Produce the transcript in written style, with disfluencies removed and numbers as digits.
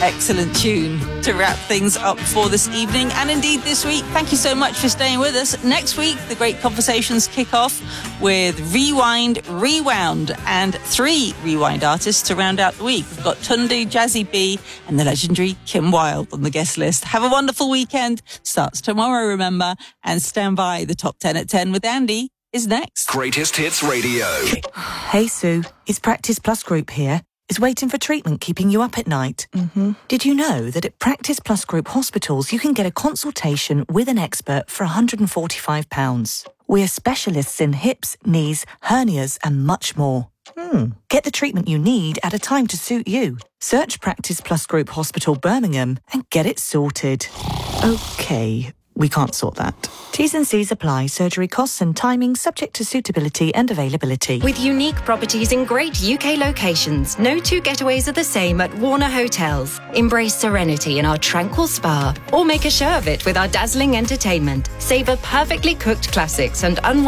excellent tune to wrap things up for this evening and indeed this week. Thank you so much for staying with us. Next week, the great conversations kick off with Rewind, Rewound, and 3 Rewind artists to round out the week. We've got Tunde, Jazzy B, and the legendary Kim Wilde on the guest list. Have a wonderful weekend. Starts tomorrow, remember, and stand by. The Top 10 at 10 with Andy is next. Greatest Hits Radio. Hey Sue, it's Practice Plus Group here. Is waiting for treatment keeping you up at night? Mm-hmm. Did you know that at Practice Plus Group hospitals you can get a consultation with an expert for £145? We're specialists in hips, knees, hernias and much more. Get the treatment you need at a time to suit you. Search Practice Plus Group Hospital Birmingham and get it sorted. Okay, we can't sort that. T's and C's apply. Surgery costs and timing subject to suitability and availability. With unique properties in great UK locations, no 2 getaways are the same at Warner Hotels. Embrace serenity in our tranquil spa, or make a show of it with our dazzling entertainment. Savor perfectly cooked classics and